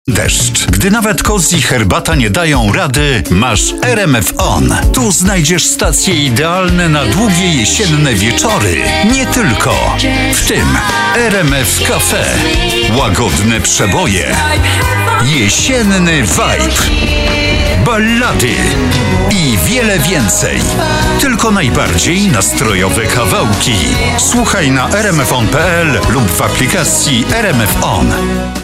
Deszcz. Gdy nawet koz i herbata nie dają rady, masz RMF On. Tu znajdziesz stacje idealne na długie jesienne wieczory. Nie tylko. W tym RMF Cafe. Łagodne przeboje. Jesienny vibe. Ballady i wiele więcej. Tylko najbardziej nastrojowe kawałki. Słuchaj na rmfon.pl lub w aplikacji RMF On.